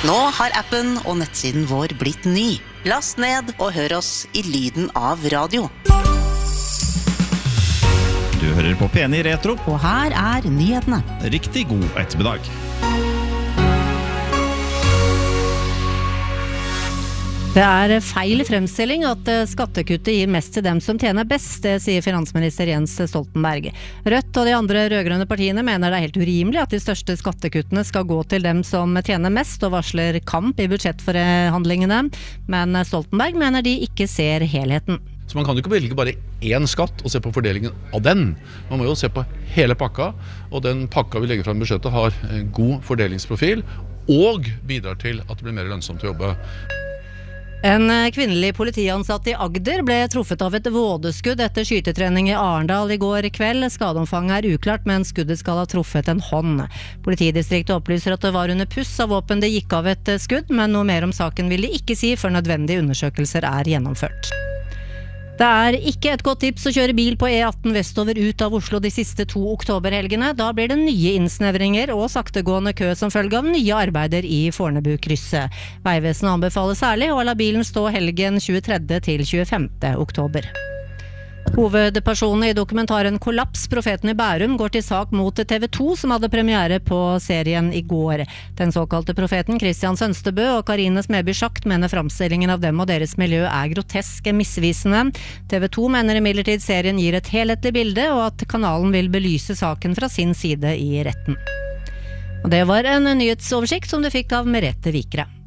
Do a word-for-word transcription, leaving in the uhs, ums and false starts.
Nå har appen og nettsiden vår blitt ny. Last ned og hør oss i lyden av radio. Du hører på P ni Retro. Og her er nyhetene. Riktig god ettermiddag. Det er feil fremstilling at skattekuttet gir mest til dem som tjener best, det sier finansminister Jens Stoltenberg. Rødt og de andre rødgrønne partiene mener det er helt urimelig at de største skattekuttene skal gå til dem som tjener mest og varsler kamp i budsjettforhandlingene, men Stoltenberg mener de ikke ser helheten. Så man kan jo ikke velge bare én skatt og se på fordelingen av den. Man må jo se på hele pakka, og den pakka vi legger fram i budsjettet har en god fordelingsprofil og bidrar til at det blir mer lønnsomt å jobbe. En kvinnelig politiansatt i Agder ble truffet av et vådeskudd etter skytetrening i Arendal i går kveld. Skadeomfanget er uklart, men skuddet skal ha truffet en hånd. Politidistriktet opplyser at det var under puss av våpen det gikk av et skudd, men noe mer om saken vil de ikke si før nødvendige undersøkelser er gjennomført. Det er ikke et godt tips å kjøre bil på E atten vestover ut av Oslo de siste to oktoberhelgene. Da blir det nye innsnevringer og saktegående kø som følge av nye arbeider i Fornebu-krysset. Veivesenet anbefaler særlig å la bilen stå helgen tjuetredje til tjuefemte oktober. Hovedpersonen i dokumentaren Kollaps, profeten i Bærum, går til sak mot T V to som hadde premiere på serien i går. Den såkalte profeten Christian Sønstebø og Karine Smeby Schakt mener framstillingen av dem og deres miljø er grotesk misvisende. T V to mener imidlertid serien gir et helhetlig bilde og at kanalen vil belyse saken fra sin side i retten. Og det var en nyhetsoversikt som du fikk av Merete Vikre.